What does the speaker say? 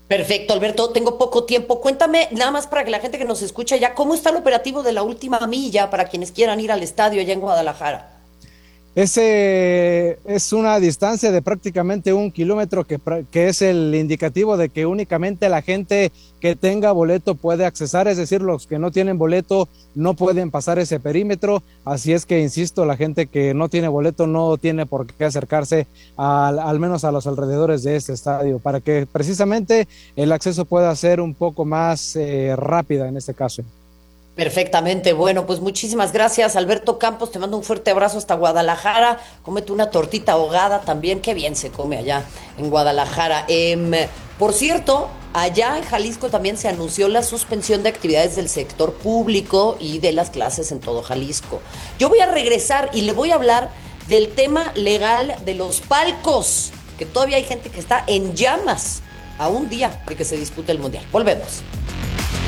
Perfecto, Alberto, tengo poco tiempo. Cuéntame, nada más para que la gente que nos escucha ya, ¿cómo está el operativo de la última milla para quienes quieran ir al estadio allá en Guadalajara? Ese es una distancia de prácticamente 1 kilómetro que es el indicativo de que únicamente la gente que tenga boleto puede accesar, es decir, los que no tienen boleto no pueden pasar ese perímetro. Así es que, insisto, la gente que no tiene boleto no tiene por qué acercarse al menos a los alrededores de este estadio, para que precisamente el acceso pueda ser un poco más rápida en este caso. Perfectamente, bueno, pues muchísimas gracias, Alberto Campos, te mando un fuerte abrazo hasta Guadalajara, cómete una tortita ahogada también, qué bien se come allá en Guadalajara. Por cierto, allá en Jalisco también se anunció la suspensión de actividades del sector público y de las clases en todo Jalisco. Yo voy a regresar y le voy a hablar del tema legal de los palcos, que todavía hay gente que está en llamas a un día de que se dispute el Mundial. Volvemos.